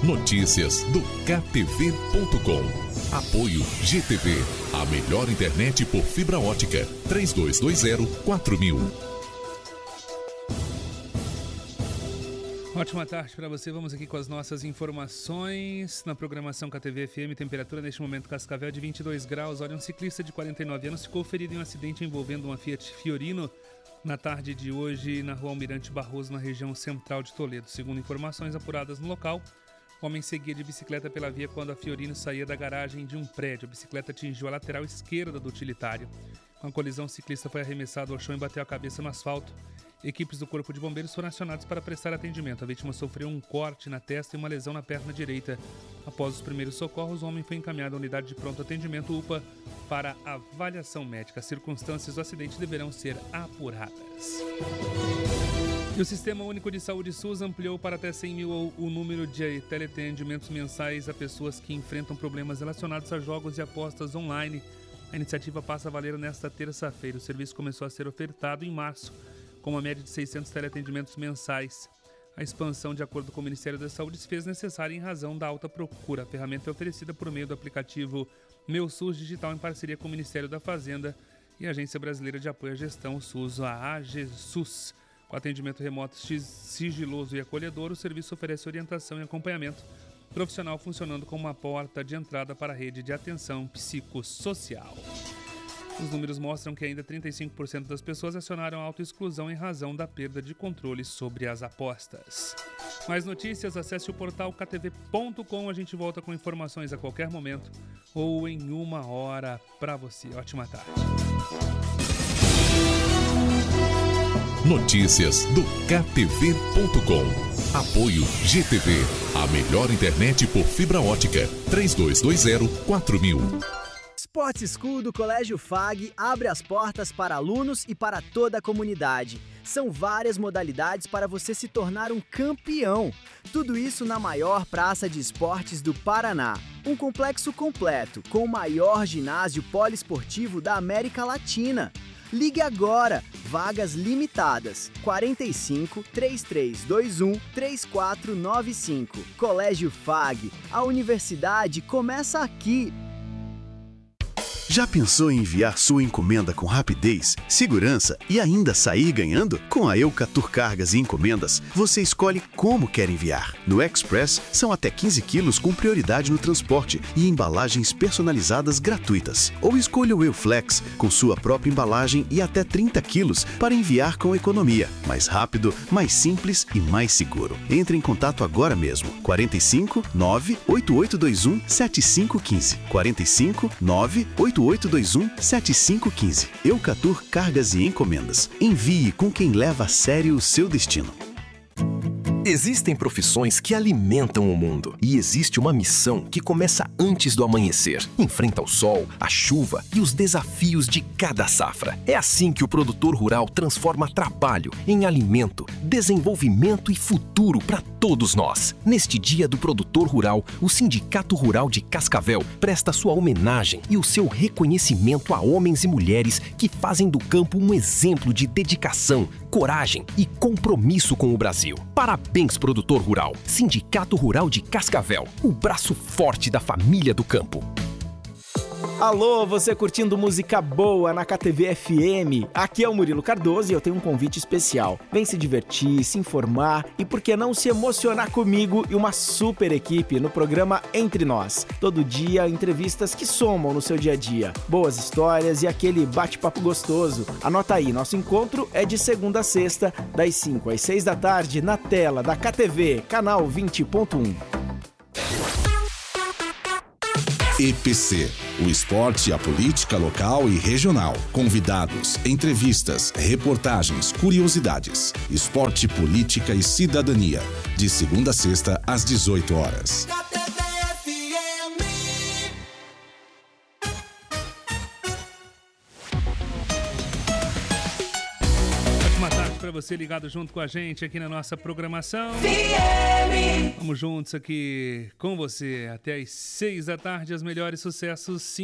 Notícias do KTV.com. Apoio GTV, a melhor internet por fibra ótica. 3220-4000. Ótima tarde para você. Vamos aqui com as nossas informações na programação KTV FM. Temperatura neste momento Cascavel de 22 graus. Olha, um ciclista de 49 anos ficou ferido em um acidente envolvendo uma Fiat Fiorino na tarde de hoje na rua Almirante Barroso, na região central de Toledo. Segundo informações apuradas no local, o homem seguia de bicicleta pela via quando a Fiorino saía da garagem de um prédio. A bicicleta atingiu a lateral esquerda do utilitário. Com a colisão, o ciclista foi arremessado ao chão e bateu a cabeça no asfalto. Equipes do Corpo de Bombeiros foram acionadas para prestar atendimento. A vítima sofreu um corte na testa e uma lesão na perna direita. Após os primeiros socorros, o homem foi encaminhado à unidade de pronto atendimento UPA para avaliação médica. As circunstâncias do acidente deverão ser apuradas. E o Sistema Único de Saúde SUS ampliou para até 100 mil o número de teleatendimentos mensais a pessoas que enfrentam problemas relacionados a jogos e apostas online. A iniciativa passa a valer nesta terça-feira. O serviço começou a ser ofertado em março, com uma média de 600 teleatendimentos mensais. A expansão, de acordo com o Ministério da Saúde, se fez necessária em razão da alta procura. A ferramenta é oferecida por meio do aplicativo Meu SUS Digital em parceria com o Ministério da Fazenda e a Agência Brasileira de Apoio à Gestão SUS, a AGSUS. Com atendimento remoto sigiloso e acolhedor, o serviço oferece orientação e acompanhamento profissional, funcionando como uma porta de entrada para a rede de atenção psicossocial. Os números mostram que ainda 35% das pessoas acionaram a autoexclusão em razão da perda de controle sobre as apostas. Mais notícias, acesse o portal ktv.com. A gente volta com informações a qualquer momento ou em uma hora para você. Ótima tarde. Notícias do KTV.com. Apoio GTV, a melhor internet por fibra ótica. 3220-4000. Sports School do Colégio FAG abre as portas para alunos e para toda a comunidade. São várias modalidades para você se tornar um campeão. Tudo isso na maior praça de esportes do Paraná. Um complexo completo, com o maior ginásio poliesportivo da América Latina. Ligue agora, vagas limitadas, 45 3321 3495. Colégio FAG, a universidade começa aqui. Já pensou em enviar sua encomenda com rapidez, segurança e ainda sair ganhando? Com a Eucatur Cargas e Encomendas, você escolhe como quer enviar. No Express, são até 15 quilos com prioridade no transporte e embalagens personalizadas gratuitas. Ou escolha o Euflex, com sua própria embalagem e até 30 quilos para enviar com economia. Mais rápido, mais simples e mais seguro. Entre em contato agora mesmo. 45 98821 7515. 45 98821 7515. Eucatur Cargas e Encomendas. Envie com quem leva a sério o seu destino. Existem profissões que alimentam o mundo e existe uma missão que começa antes do amanhecer. Enfrenta o sol, a chuva e os desafios de cada safra. É assim que o produtor rural transforma trabalho em alimento, desenvolvimento e futuro para todos nós. Neste Dia do Produtor Rural, o Sindicato Rural de Cascavel presta sua homenagem e o seu reconhecimento a homens e mulheres que fazem do campo um exemplo de dedicação, coragem e compromisso com o Brasil. Parabéns, produtor rural. Sindicato Rural de Cascavel, o braço forte da família do campo. Alô, você curtindo música boa na KTV FM? Aqui é o Murilo Cardoso e eu tenho um convite especial. Vem se divertir, se informar e por que não se emocionar comigo e uma super equipe no programa Entre Nós. Todo dia, entrevistas que somam no seu dia a dia. Boas histórias e aquele bate-papo gostoso. Anota aí, nosso encontro é de segunda a sexta, das 5 às 6 da tarde, na tela da KTV, canal 20.1. EPC, o esporte e a política local e regional. Convidados, entrevistas, reportagens, curiosidades. Esporte, política e cidadania. De segunda a sexta, às 18 horas. Para você ligado junto com a gente aqui na nossa programação. Vamos juntos aqui com você até às 6 da tarde, as melhores sucessos.